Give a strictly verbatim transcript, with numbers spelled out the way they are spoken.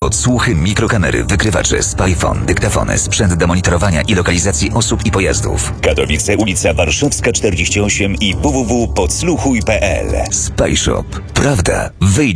Podsłuchy, mikrokamery, wykrywacze, spyfon, dyktafony, sprzęt do monitorowania i lokalizacji osób i pojazdów. Katowice, ulica Warszawska czterdzieści osiem i w w w kropka podsłuchuj kropka p l. Spyshop. Prawda wyjdzie